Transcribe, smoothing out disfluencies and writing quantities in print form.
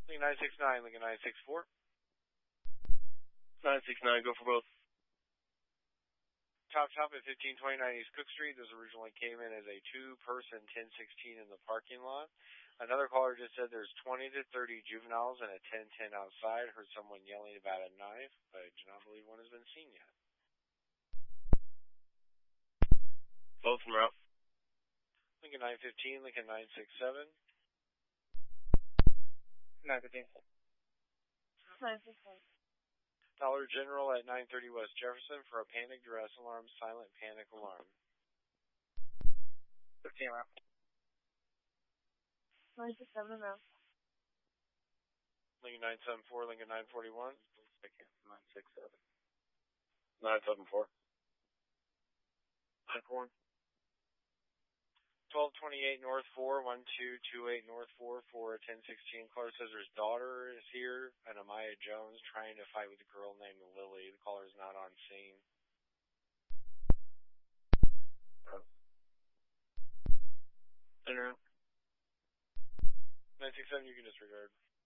Lincoln 969, Lincoln 964. 969, go for both. Top at 1529 East Cook Street. This originally came in as a two-person 1016 in the parking lot. Another caller just said there's 20 to 30 juveniles and a 1010 outside. Heard someone yelling about a knife, but I do not believe one has been seen yet. Both from route. Lincoln 915, Lincoln 967. 915. 915. Dollar General at 930 West Jefferson for a panic duress alarm, silent panic alarm. 15 route. 967 now. Lincoln 974, Lincoln 941. 967. 974. 941. 1228 North 4, 1228 North 4 for a 1016. Caller says his daughter is here, and Amaya Jones trying to fight with a girl named Lily. The caller is not on scene. Turn around. 967, you can disregard.